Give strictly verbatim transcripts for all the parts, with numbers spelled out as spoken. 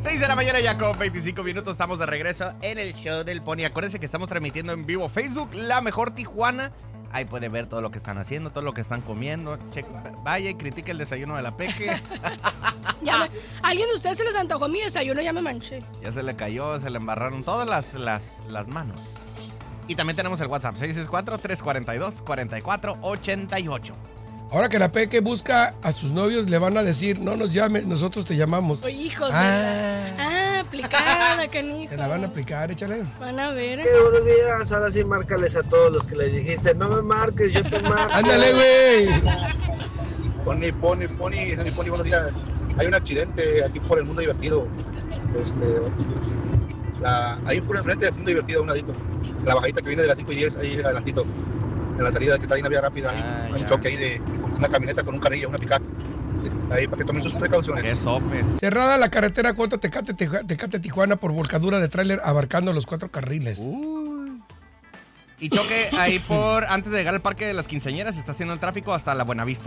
seis de la mañana ya con veinticinco minutos. Estamos de regreso en el show del Pony. Acuérdense que estamos transmitiendo en vivo Facebook, La Mejor Tijuana. Ahí puede ver todo lo que están haciendo, todo lo que están comiendo. Che, vaya y critique el desayuno de la Peque. Ya me, ¿alguien de ustedes se les antojó mi desayuno? Ya me manché. Ya se le cayó, se le embarraron todas las, las, las manos. Y también tenemos el WhatsApp, seis seis cuatro, tres cuatro dos, cuatro cuatro ocho ocho. Ahora que la Peque busca a sus novios, le van a decir, no nos llames, nosotros te llamamos. Oye, hijos Ah. de la... Ah, aplicada, canijo. Te la van a aplicar, échale. Van a ver. Qué buenos días, ahora sí márcales a todos los que les dijiste, no me marques, yo te marco. Ándale, güey. Pony, Pony, Pony, Pony, Pony, buenos días. Hay un accidente aquí por el Mundo Divertido. Este, la, ahí por enfrente del Mundo Divertido, a un ladito. La bajadita que viene de las cinco y diez, ahí adelantito. En la salida que está ahí en la vía rápida. Ah, hay un ya. choque ahí de una camioneta con un carrillo, una pick-up. Ahí para que tomen sus precauciones. Qué sopes. Cerrada la carretera Cuautla Tecate, Teja- Tecate, Tijuana por volcadura de tráiler abarcando los cuatro carriles. Uy. Y choque ahí por, antes de llegar al Parque de las Quinceañeras, está haciendo el tráfico hasta la Buenavista.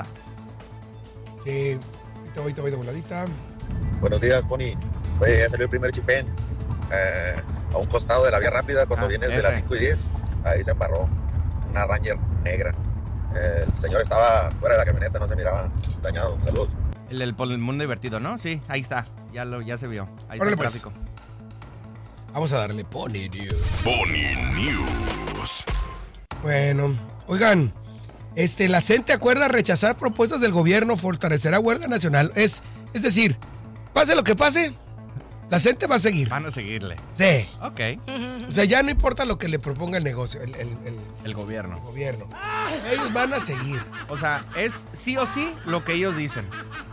Sí, te voy, te voy de voladita. Buenos días, Pony. Oye, ya salió el primer chipén eh, a un costado de la vía rápida cuando Ah, vienes de ese. las cinco y diez. Ahí se embarró una Ranger negra. Eh, el señor estaba fuera de la camioneta, no se miraba dañado. Saludos. El, el, por el Mundo Divertido, ¿no? Sí, ahí está. Ya, lo, ya se vio. Ahí Órale, está el pues. tráfico. Vamos a darle Pony News. Pony News. Bueno, oigan, este, la C E N T acuerda rechazar propuestas del gobierno, fortalecerá huelga nacional. Es, es decir, pase lo que pase, la C E N T va a seguir. Van a seguirle. Sí. Ok. O sea, ya no importa lo que le proponga el negocio, el, el- el El gobierno. gobierno. Ellos van a seguir. O sea, es sí o sí lo que ellos dicen.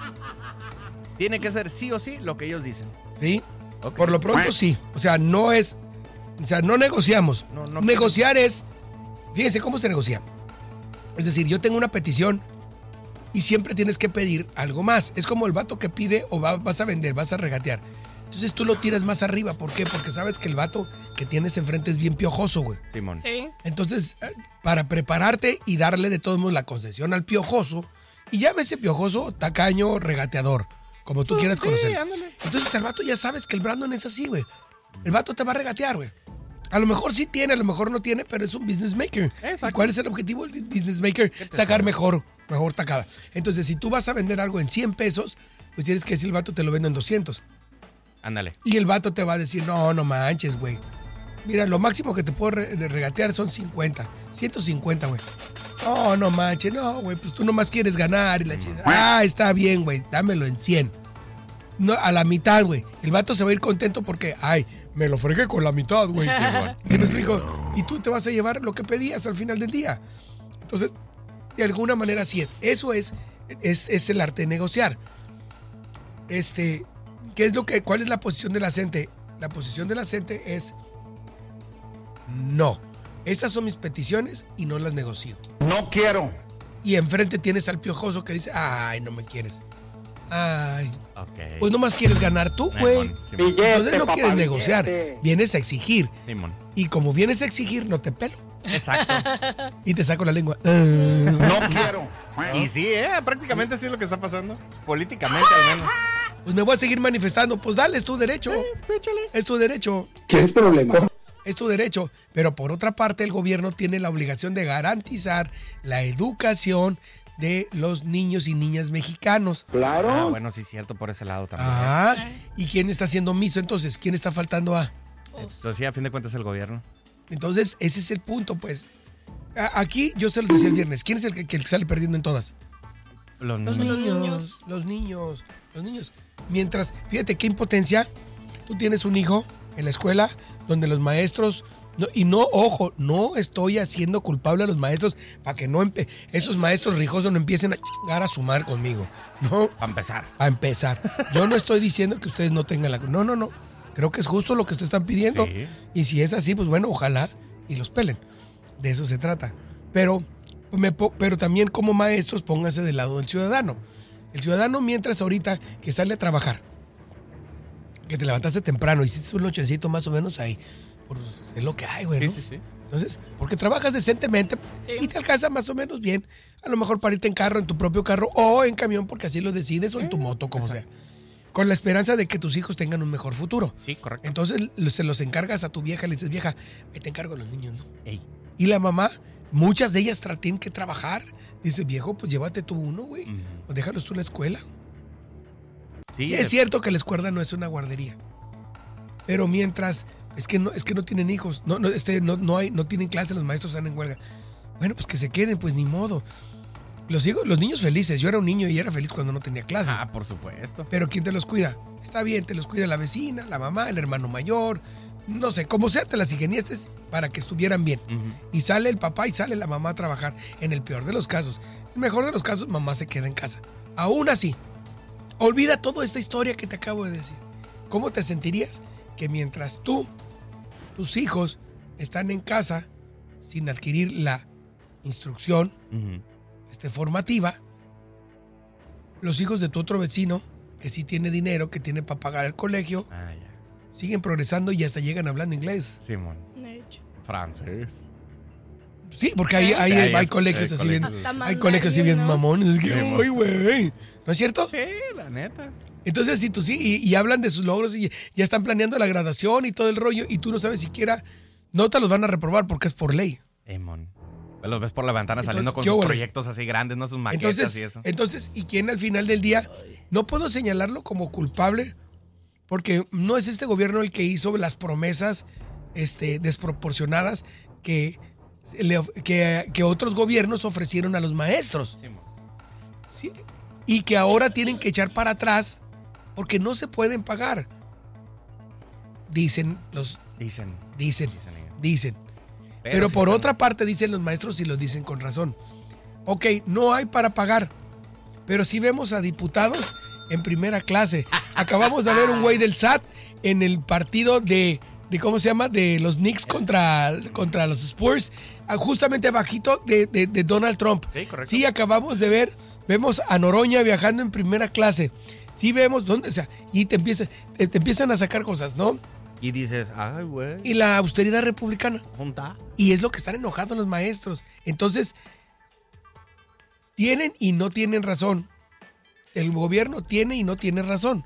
Tiene que ser sí o sí lo que ellos dicen. ¿Sí? Ok. Por lo pronto sí. O sea, no es. O sea, no negociamos. No, no Negociar es. Fíjense cómo se negocia. Es decir, yo tengo una petición y siempre tienes que pedir algo más. Es como el vato que pide o va- vas a vender, vas a regatear. Entonces tú lo tiras más arriba. ¿Por qué? Porque sabes que el vato que tienes enfrente es bien piojoso, güey. Simón. Sí. Entonces, eh, para prepararte y darle de todos modos la concesión al piojoso, y llámese piojoso, tacaño, regateador, como tú quieras conocerlo. Entonces, el vato ya sabes que el Brandon es así, güey. El vato te va a regatear, güey. A lo mejor sí tiene, a lo mejor no tiene, pero es un business maker. Exacto. ¿Y cuál es el objetivo del business maker? Sacar mejor, mejor tacada. Entonces, si tú vas a vender algo en cien pesos, pues tienes que decir el vato te lo vendo en doscientos. Ándale. Y el vato te va a decir, no, no manches, güey. Mira, lo máximo que te puedo re- de regatear son cincuenta, ciento cincuenta, güey. No, no manches, no, güey, pues tú nomás quieres ganar y la chingada. Ah, está bien, güey, dámelo en cien. No, a la mitad, güey. El vato se va a ir contento porque, ay, me lo fregué con la mitad, güey. ¿Sí me explico? Y tú te vas a llevar lo que pedías al final del día. Entonces, de alguna manera sí es. Eso es, es, es el arte de negociar. Este, ¿qué es lo que, cuál es la posición de la C E N T? La posición de la C E N T es no. Estas son mis peticiones y no las negocio. No quiero. Y enfrente tienes al piojoso que dice, ay, no me quieres. Ay, Ok. pues nomás quieres ganar tú, güey. Simón, Simón. Entonces no papá, quieres billete. negociar, vienes a exigir. Simón. Y como vienes a exigir, no te pelo. Exacto. Y te saco la lengua. Ah. No quiero. Y sí, ¿eh? Prácticamente así es lo que está pasando. Políticamente, al menos. Pues me voy a seguir manifestando. Pues dale, es tu derecho. Es tu derecho. ¿Qué es problema? Es tu derecho. Pero por otra parte, el gobierno tiene la obligación de garantizar la educación de los niños y niñas mexicanos. Claro. Ah, bueno, sí, cierto, por ese lado también. Ah, ¿y quién está haciendo omiso entonces? ¿Quién está faltando a? Entonces, sí, a fin de cuentas, el gobierno. Entonces, ese es el punto, pues. A- Aquí, yo se los decía el viernes, ¿quién es el que, que sale perdiendo en todas? Los Los niños. niños, niños. los niños, los niños. Mientras, fíjate qué impotencia, tú tienes un hijo en la escuela donde los maestros, no, y no, ojo, no estoy haciendo culpable a los maestros para que no, empe- esos maestros rijosos no empiecen a chingar a sumar conmigo, ¿no? Para empezar. A empezar. Yo no estoy diciendo que ustedes no tengan la... No, no, no. Creo que es justo lo que ustedes están pidiendo. Sí. Y si es así, pues bueno, ojalá y los pelen. De eso se trata. Pero, me po- pero también como maestros, pónganse del lado del ciudadano. El ciudadano, mientras ahorita que sale a trabajar, que te levantaste temprano, hiciste un nochecito más o menos ahí, pues, es lo que hay, güey, Sí, ¿no? sí, sí. Entonces, porque trabajas decentemente Sí. y te alcanza más o menos bien. A lo mejor para irte en carro, en tu propio carro, o en camión, porque así lo decides, o en tu moto, como sea. con la esperanza de que tus hijos tengan un mejor futuro. Sí, correcto. Entonces se los encargas a tu vieja, le dices, vieja, ahí te encargo a los niños, ¿no? Ey. Y la mamá, muchas de ellas tra- tienen que trabajar. Dice, viejo, pues llévate tú uno, güey. Ujú. Pues déjalos tú en la escuela. Sí, Y es cierto que la escuela no es una guardería. Pero mientras, es que no, es que no tienen hijos, no, no, este, no, no, hay, no tienen clase, los maestros están en huelga. Bueno, pues que se queden, pues ni modo. Los, hijos, los niños felices, yo era un niño y era feliz cuando no tenía clases. Ah, por supuesto. Pero ¿quién te los cuida? Está bien, te los cuida la vecina, la mamá, el hermano mayor, no sé, como sea, te las ingeniaste para que estuvieran bien. Ujú. Y sale el papá y sale la mamá a trabajar. En el peor de los casos. En el mejor de los casos, mamá se queda en casa. Aún así, olvida toda esta historia que te acabo de decir. ¿Cómo te sentirías que mientras tú, tus hijos, están en casa sin adquirir la instrucción Ujú. este, formativa, los hijos de tu otro vecino, que sí tiene dinero, que tiene para pagar el colegio, Ah, ya. siguen progresando y hasta llegan hablando inglés? Simón. De hecho. Francés. Sí, porque hay, hay, Sí, hay, hay colegios hay así bien... colegios. Hasta Hay colegios así bien mandarín, ¿no? mamones. Es que, Sí, ay, güey. ¿No es cierto? Sí, la neta. Entonces, si tú sí, y, y hablan de sus logros y ya están planeando la graduación y todo el rollo, y tú no sabes siquiera, no te los van a reprobar porque es por ley. Emon. Los ves por la ventana Entonces, saliendo con ¿qué sus huele? proyectos así grandes, no sus maquetas Entonces, y eso. entonces, ¿y quién al final del día? No puedo señalarlo como culpable porque no es este gobierno el que hizo las promesas este, desproporcionadas que, le- que, que otros gobiernos ofrecieron a los maestros. Simón. Sí, y que ahora tienen que echar para atrás porque no se pueden pagar. Dicen los, Dicen. dicen, Dicen ellos. dicen. Pero sí por están- otra parte dicen los maestros y lo dicen con razón. Ok, no hay para pagar, pero sí vemos a diputados en primera clase. Acabamos de ver un güey del S A T en el partido de, de ¿cómo se llama? De los Knicks contra, contra los Spurs, ah, justamente abajito de, de- de Donald Trump. Sí, correcto. Sí, acabamos de ver, vemos a Noroña viajando en primera clase. Sí vemos dónde, o sea, y te empiezan, te, te empiezan a sacar cosas, ¿no? Y dices, ay, güey. Y la austeridad republicana. Junta. Y es lo que están enojados los maestros. Entonces, tienen y no tienen razón. El gobierno tiene y no tiene razón.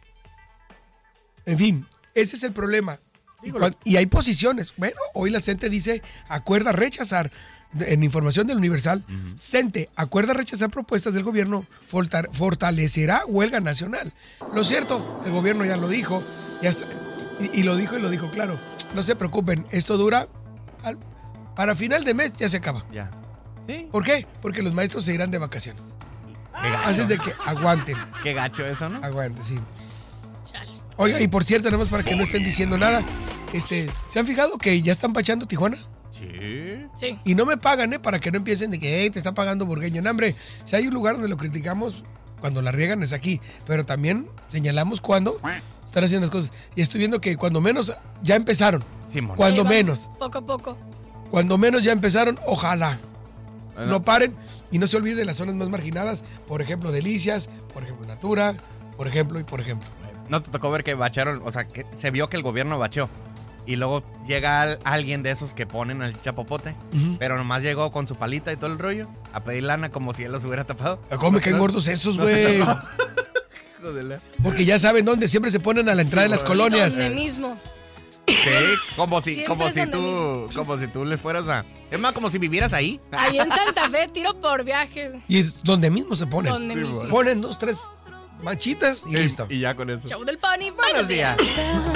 En fin, ese es el problema. Y, cuan- y hay posiciones. Bueno, hoy la CENTE dice, acuerda rechazar, de- en información del Universal, CENTE acuerda rechazar propuestas del gobierno, forta- fortalecerá huelga nacional. Lo cierto, el gobierno ya lo dijo, ya está, y, y lo dijo y lo dijo claro. No se preocupen, esto dura, al- para final de mes ya se acaba. Ya. Sí. ¿Por qué? Porque los maestros se irán de vacaciones. Qué gacho. Así es de que aguanten, Qué gacho eso, ¿no? aguanten, sí. Chale. Oiga, y por cierto, nada más para que no estén diciendo nada, este, ¿se han fijado que ya están pachando Tijuana? Sí. Sí. Y no me pagan, ¿eh? Para que no empiecen de que, hey, te está pagando Burgueño. No, hombre, si hay un lugar donde lo criticamos cuando la riegan es aquí, pero también señalamos cuando están haciendo las cosas. Y estoy viendo que cuando menos ya empezaron, Simón. cuando Ahí va, menos, Poco a poco. cuando menos ya empezaron, ojalá Bueno, no paren y no se olviden las zonas más marginadas, por ejemplo, Delicias, por ejemplo, Natura, por ejemplo, y por ejemplo. ¿No te tocó ver que bacharon? O sea, que se vio que el gobierno bacheó. Y luego llega al- alguien de esos que ponen el chapopote. Ujú. Pero nomás llegó con su palita y todo el rollo a pedir lana como si él los hubiera tapado. ¿Cómo me caen gordos esos, güey? Hijo de la- Porque ya saben dónde, siempre se ponen a la entrada de las güey. colonias. Donde mismo. Sí, como si, Siempre como es si donde tú, como si tú le fueras a. Es más, como si vivieras ahí. Ahí en Santa Fe, tiro por viaje. Y es donde mismo se ponen. Donde mismo. Ponen dos, tres manchitas y listo. Y ya con eso. Show del Pony. Buenos días.